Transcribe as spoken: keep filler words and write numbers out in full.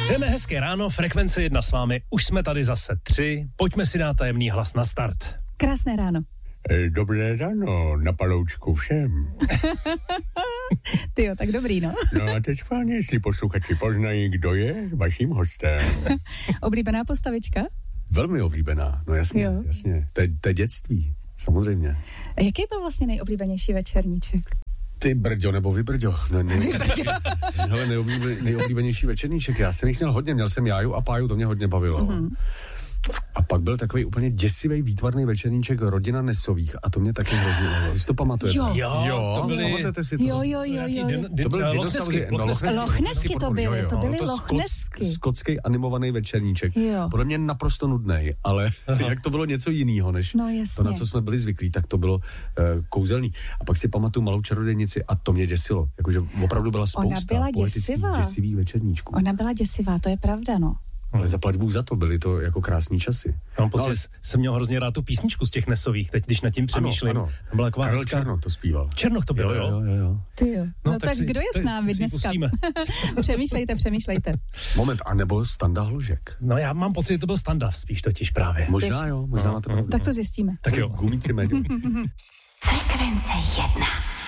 Přejeme hezké ráno, Frekvence jedna s vámi. Už jsme tady zase tři. Pojďme si dát tajemný hlas na start. Krásné ráno. Dobré ráno, na paloučku všem. Tyjo, tak dobrý, no. No a teď schválně, jestli posluchači poznají, kdo je vaším hostem. Oblíbená postavička? Velmi oblíbená, no jasně, Jo. jasně. To je, to je dětství, samozřejmě. A jaký byl vlastně nejoblíbenější večerníček? Ty brďo, nebo vybrďo. No, ne, hele, nejoblíbe, nejoblíbenější večerníček. Já jsem jich měl hodně, měl jsem Jáju a Páju, to mě hodně bavilo. Mm-hmm. A pak byl takový úplně děsivý výtvarný večerníček Rodina Nesových a to mě taky hrozně bavilo. Vy si to pamatujete? Jo, Jo, jo, to byly... pamatujete si to? Jo, jo, jo, jo. jo. To byly Lochnesky. dinosauři. Lochnesky to byly, to byly to Lochnesky. skotský animovaný večerníček. Jo. Podle mě naprosto nudnej, ale jak to bylo něco jiného, než No, jasně. to, na co jsme byli zvyklí, tak to bylo uh, kouzelný. A pak si pamatuju Malou čarodějnici a to mě děsilo. Jakože opravdu byla spousta byla poetických děsivá. děsivých večerníčků. Ona byla děsivá, to je pravda, no. Ale zaplať Bůh za to, byly to jako krásný časy. Mám pocit, No, ale- že jsem měl hrozně rád tu písničku z těch Nesových, teď když nad tím přemýšlím. Ano, ano. To byla taková Karel hezká... Černoch to zpíval. Černoch to bylo, jo, jo, jo, jo. Ty jo. No, no tak, si- kdo je to- s námi si ji dneska? pustíme. Přemýšlejte, přemýšlejte. Moment, a nebo Standa Hložek. No já mám pocit, že to byl Standa spíš totiž právě. Možná jo, možná máte pravdu. Tak to zjistíme. Tak jo. Gumíci médium. Frekvence jedna.